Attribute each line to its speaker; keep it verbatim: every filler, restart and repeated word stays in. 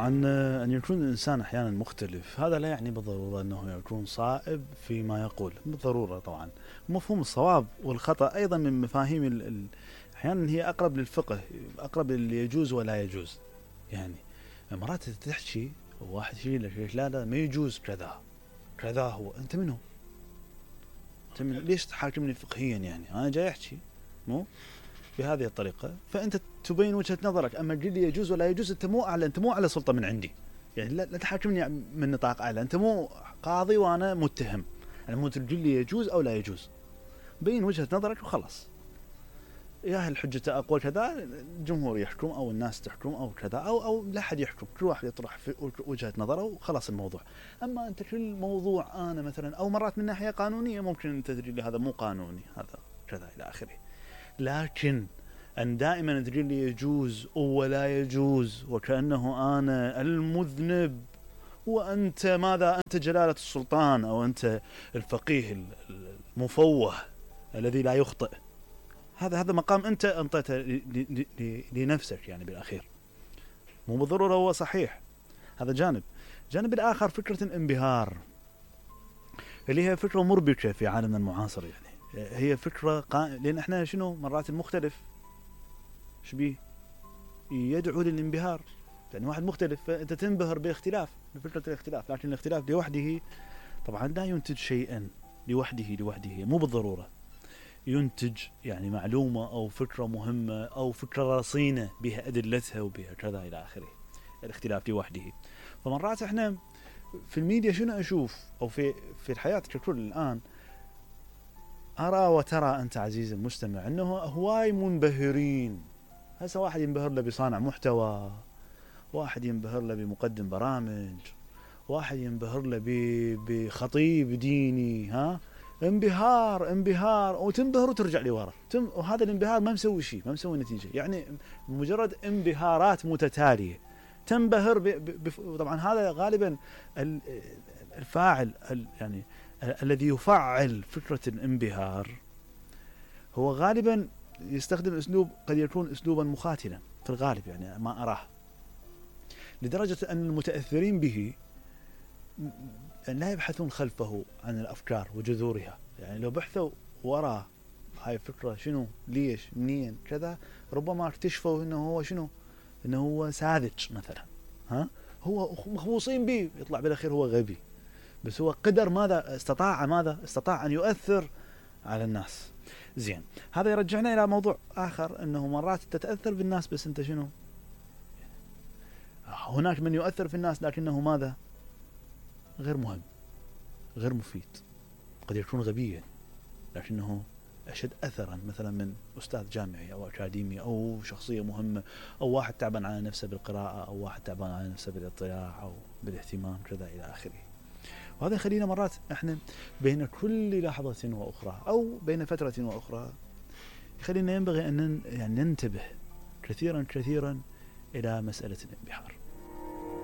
Speaker 1: طبعا أن يكون الإنسان أحيانا مختلف هذا لا يعني بالضرورة أنه يكون صائب فيما يقول بالضرورة. طبعا مفهوم الصواب والخطأ أيضا من مفاهيم ال... ال... أحيانا هي أقرب للفقه، أقرب للي يجوز ولا يجوز. يعني مرات تحكي واحد يجي لك لا لا ما يجوز كذا كذا، هو أنت منه؟ أنت من ليش تحاكمني فقهيا؟ يعني أنا جاي أحكي مو بهذه الطريقة، فأنت تبين وجهة نظرك. أما تقول لي يجوز ولا يجوز، أنت مو أعلى، أنت مو على سلطة من عندي. يعني لا, لا تحاكمني من نطاق أعلى، أنت مو قاضي وأنا متهم. أنا مو تقول لي يجوز أو لا يجوز، بين وجهة نظرك وخلاص. يا الحجة أقول كذا، الجمهور يحكم أو الناس تحكم أو كذا، أو أو لا أحد يحكم، كل واحد يطرح في وجهة نظره وخلاص الموضوع. أما أنت كل موضوع أنا مثلا أو مرات من ناحية قانونية ممكن أنت تدري لي هذا مو قانوني، هذا كذا إلى آخره. لكن أن دائما تقول لي يجوز ولا يجوز وكأنه أنا المذنب وأنت ماذا، أنت جلالة السلطان أو أنت الفقيه المفوه الذي لا يخطئ، هذا هذا مقام أنت أنطيته لنفسك يعني بالأخير. مو بالضرورة هو صحيح. هذا جانب. جانب الآخر فكرة الانبهار اللي هي فكرة مربكة في عالمنا المعاصر. يعني هي فكرة قا... لأن احنا شنو مرات المختلف شبيه يدعو للانبهار. يعني واحد مختلف فأنت تنبهر باختلاف، بفكرة الاختلاف. لكن الاختلاف لوحده طبعا لا ينتج شيئا لوحده لوحده مو بالضرورة ينتج يعني معلومة أو فكرة مهمة أو فكرة رصينة بها أدلتها وبها كذا إلى آخره. الاختلاف لوحده. فمرات احنا في الميديا شنو أشوف أو في في الحياة ككل الآن أرى وترى أنت عزيزي المستمع أنه هواي منبهرين. هسه واحد ينبهر له بصانع محتوى، واحد ينبهر له بمقدم برامج، واحد ينبهر له بخطيب ديني، ها انبهار انبهار وتنبهر وترجع لي ورا. وهذا الانبهار ما مسوي شيء، ما مسوي نتيجة. يعني مجرد انبهارات متتالية تنبهر ب... ب... طبعا هذا غالبا الفاعل ال... يعني ال... الذي يفعل فكرة الانبهار هو غالبا يستخدم اسلوب قد يكون اسلوبا مخاتلا في الغالب، يعني ما أراه، لدرجة أن المتأثرين به لا يبحثون خلفه عن الأفكار وجذورها. يعني لو بحثوا وراء هاي الفكرة شنو ليش منين كذا، ربما اكتشفوا انه هو شنو، انه هو ساذج مثلا، ها هو مخبوصين به، يطلع بالاخير هو غبي. بس هو قدر ماذا استطاع ماذا استطاع ان يؤثر على الناس. زين، هذا يرجعنا الى موضوع اخر، انه مرات تتأثر بالناس بس انت شنو، هناك من يؤثر في الناس لكنه ماذا غير مهم، غير مفيد، قد يكون غبيا لكنه أشد أثرا مثلا من أستاذ جامعي أو أكاديمي أو شخصية مهمة أو واحد تعبان على نفسه بالقراءة أو واحد تعبان على نفسه بالاطلاع أو بالاهتمام كذا إلى آخره. وهذا يخلينا مرات إحنا بين كل لحظة وأخرى أو بين فترة وأخرى يخلينا ينبغي أن يعني ننتبه كثيرا كثيرا إلى مسألة الانبهار.